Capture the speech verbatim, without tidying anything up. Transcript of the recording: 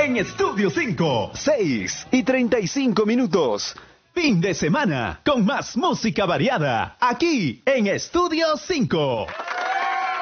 en Estudio cinco. seis y treinta y cinco minutos. Fin de semana con más música variada aquí en Estudio cinco.